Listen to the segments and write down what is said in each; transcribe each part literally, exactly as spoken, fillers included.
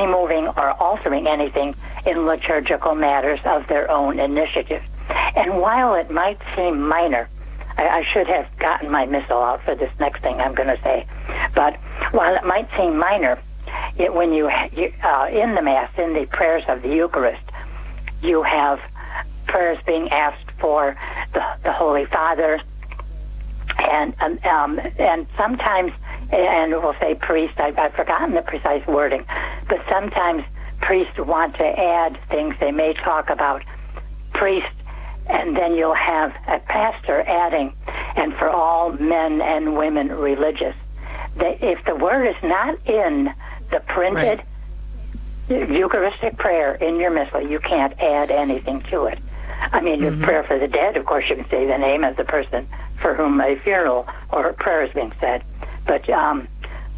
removing or altering anything in liturgical matters of their own initiative. And while it might seem minor, I, I should have gotten my missal out for this next thing I'm going to say, but while it might seem minor, it, when you, you uh, in the Mass, in the prayers of the Eucharist, you have prayers being asked for the, the Holy Father, and um, um, and sometimes, and we'll say priest, I, I've forgotten the precise wording, but sometimes priests want to add things. They may talk about priest, and then you'll have a pastor adding, and for all men and women religious. That if the word is not in the printed right. Eucharistic prayer in your missal, you can't add anything to it. I mean, your mm-hmm. prayer for the dead, of course, you can say the name of the person for whom a funeral or a prayer is being said. But um,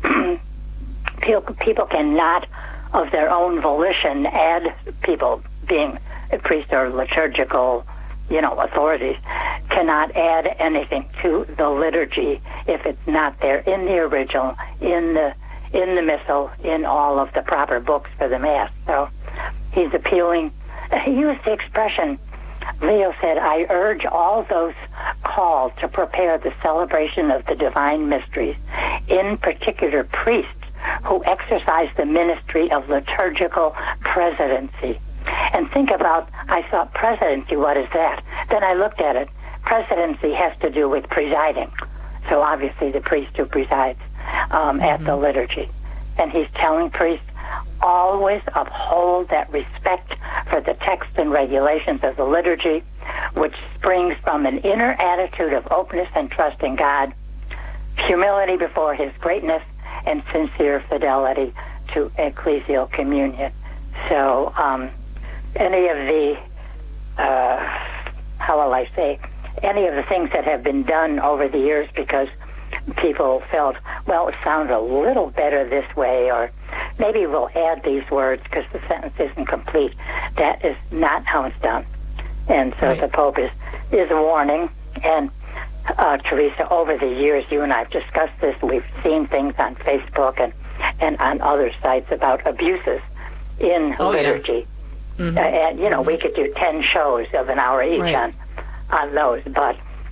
people, people cannot, of their own volition, add people being a priest or liturgical, you know, authorities, cannot add anything to the liturgy if it's not there in the original, in the in the missal, in all of the proper books for the Mass. So he's appealing. He used the expression, Leo said, I urge all those called to prepare the celebration of the divine mysteries, in particular priests who exercise the ministry of liturgical presidency. And think about, I thought, presidency, what is that? Then I looked at it. Presidency has to do with presiding. So obviously the priest who presides um, mm-hmm. at the liturgy. And he's telling priests, always uphold that respect for the text and regulations of the liturgy, which springs from an inner attitude of openness and trust in God, humility before his greatness, and sincere fidelity to ecclesial communion. So um, any of the, uh, how will I say, any of the things that have been done over the years because people felt, well, it sounds a little better this way, or maybe we'll add these words because the sentence isn't complete. That is not how it's done. And so right. the Pope is, is warning. And uh, Teresa, over the years, you and I have discussed this. We've seen things on Facebook and, and on other sites about abuses in oh, liturgy. Yeah. Mm-hmm. Uh, and, you know, mm-hmm. we could do ten shows of an hour each right. on, on those. But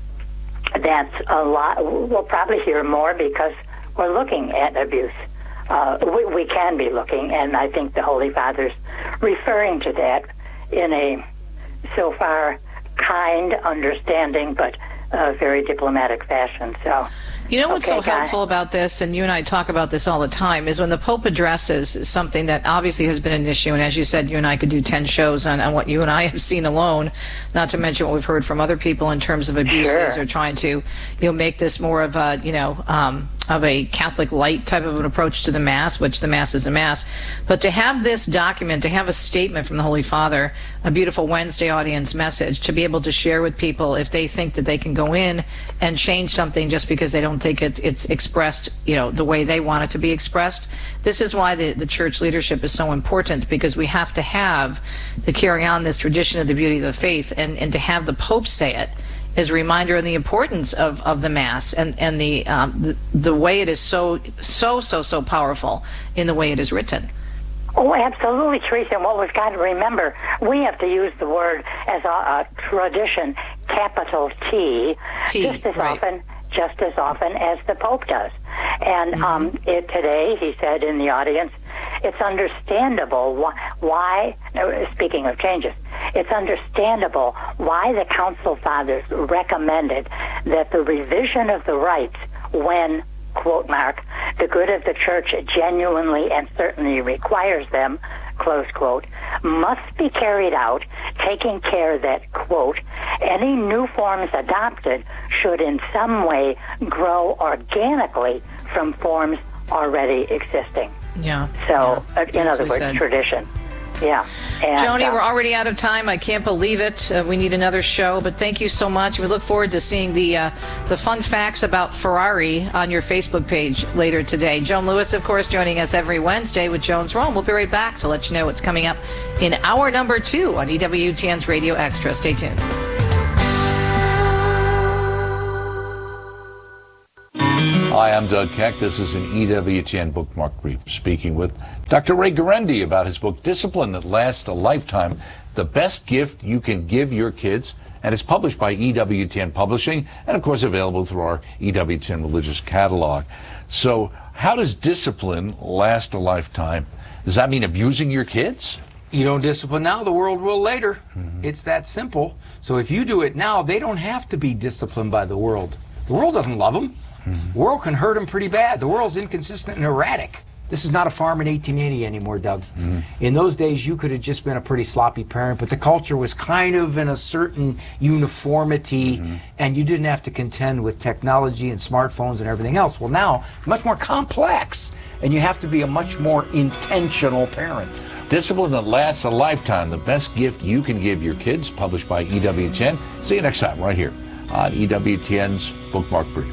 that's a lot. We'll probably hear more because we're looking at abuse. Uh, we, we can be looking, and I think the Holy Father's referring to that in a so far kind, understanding, but uh, very diplomatic fashion. So, you know what's okay, so helpful about this, and you and I talk about this all the time, is when the Pope addresses something that obviously has been an issue, and as you said, you and I could do ten shows on, on what you and I have seen alone, not to mention what we've heard from other people in terms of abuses sure. or trying to, you know, make this more of a, you know, um, of a Catholic light type of an approach to the Mass, which the Mass is a Mass. But to have this document, to have a statement from the Holy Father, a beautiful Wednesday audience message, to be able to share with people if they think that they can go in and change something just because they don't think it's, it's expressed, you know, the way they want it to be expressed. This is why the, the church leadership is so important, because we have to have to carry on this tradition of the beauty of the faith, and, and to have the Pope say it is a reminder of the importance of, of the Mass and, and the, um, the the way it is so, so, so, so powerful in the way it is written. Oh, absolutely, Teresa. And what we've got to remember, we have to use the word as a, a tradition, capital T, T just as right. often just as often as the Pope does. And mm-hmm. um, it, today, he said in the audience, it's understandable why, why, speaking of changes, it's understandable why the Council Fathers recommended that the revision of the rites when, quote mark, the good of the Church genuinely and certainly requires them, close quote, must be carried out, taking care that, quote, any new forms adopted should in some way grow organically from forms already existing. Yeah. So, yeah. uh, in other words, said. tradition. Yeah. And, Joni, uh, we're already out of time. I can't believe it. Uh, we need another show, but thank you so much. We look forward to seeing the uh, the fun facts about Ferrari on your Facebook page later today. Joan Lewis, of course, joining us every Wednesday with Joan's Rome. We'll be right back to let you know what's coming up in hour number two on E W T N's Radio Extra. Stay tuned. Hi, I'm Doug Keck. This is an E W T N Bookmark Brief, speaking with Doctor Ray Guarendi about his book, Discipline That Lasts a Lifetime, The Best Gift You Can Give Your Kids. And it's published by E W T N Publishing and, of course, available through our E W T N Religious Catalog. So how does discipline last a lifetime? Does that mean abusing your kids? You don't discipline now, the world will later. Mm-hmm. It's that simple. So if you do it now, they don't have to be disciplined by the world. The world doesn't love them. Mm-hmm. The world can hurt them pretty bad. The world's inconsistent and erratic. This is not a farm in eighteen eighty anymore, Doug. Mm-hmm. In those days, you could have just been a pretty sloppy parent, but the culture was kind of in a certain uniformity, mm-hmm. and you didn't have to contend with technology and smartphones and everything else. Well, now, much more complex, and you have to be a much more intentional parent. Discipline That Lasts a Lifetime, The Best Gift You Can Give Your Kids, published by E W T N. See you next time right here on E W T N's Bookmark Brief.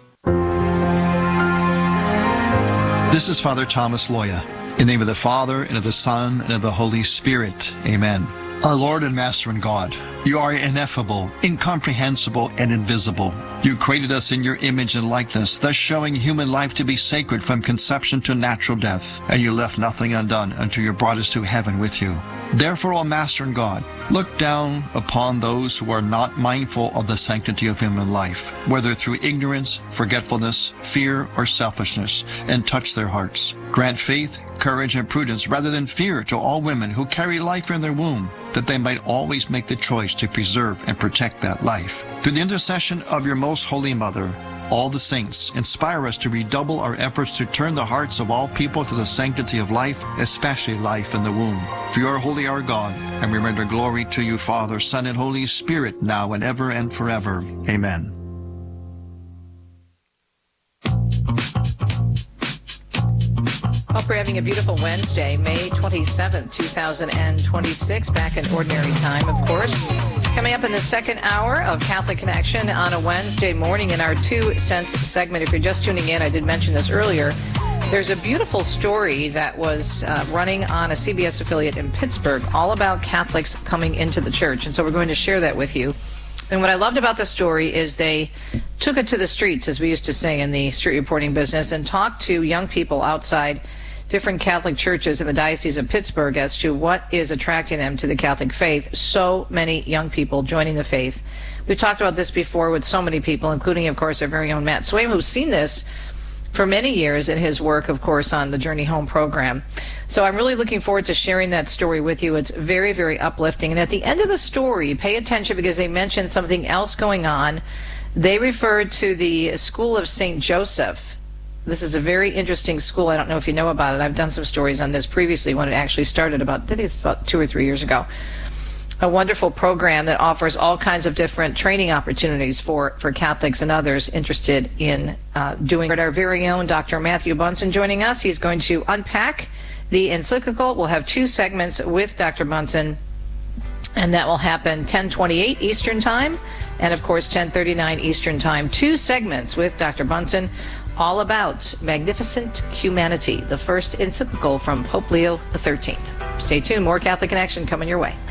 This is Father Thomas Loya. In the name of the Father, and of the Son, and of the Holy Spirit. Amen. Our Lord and Master and God, you are ineffable, incomprehensible, and invisible. You created us in your image and likeness, thus showing human life to be sacred from conception to natural death, and you left nothing undone until you brought us to heaven with you. Therefore, O Master and God, look down upon those who are not mindful of the sanctity of human life, whether through ignorance, forgetfulness, fear, or selfishness, and touch their hearts. Grant faith, courage, and prudence rather than fear to all women who carry life in their womb, that they might always make the choice to preserve and protect that life. Through the intercession of your most holy Mother, all the saints, inspire us to redouble our efforts to turn the hearts of all people to the sanctity of life, especially life in the womb. For you are holy, our God, and we render glory to you, Father, Son, and Holy Spirit, now and ever and forever. Amen. Hope you're having a beautiful Wednesday, May twenty-seventh, two thousand twenty-six, back in ordinary time, of course. Coming up in the second hour of Catholic Connection on a Wednesday morning in our Two Cents segment. If you're just tuning in, I did mention this earlier. There's a beautiful story that was uh, running on a C B S affiliate in Pittsburgh, all about Catholics coming into the church. And so we're going to share that with you. And what I loved about the story is they took it to the streets, as we used to say in the street reporting business, and talked to young people outside different Catholic churches in the Diocese of Pittsburgh as to what is attracting them to the Catholic faith. So many young people joining the faith. We've talked about this before with so many people, including, of course, our very own Matt Swaim, who's seen this for many years in his work, of course, on the Journey Home program. So I'm really looking forward to sharing that story with you. It's very, very uplifting. And at the end of the story, pay attention because they mentioned something else going on. They referred to the School of Saint Joseph. This is a very interesting school. I don't know if you know about it. I've done some stories on this previously when it actually started about, I think it's about two or three years ago. A wonderful program that offers all kinds of different training opportunities for, for Catholics and others interested in uh, doing it. Our very own Doctor Matthew Bunson joining us. He's going to unpack the encyclical. We'll have two segments with Doctor Bunson, and that will happen ten twenty-eight Eastern Time and, of course, ten thirty-nine Eastern Time. Two segments with Doctor Bunson, all about Magnificent Humanity, the first encyclical from Pope Leo the thirteenth. Stay tuned. More Catholic Connection coming your way.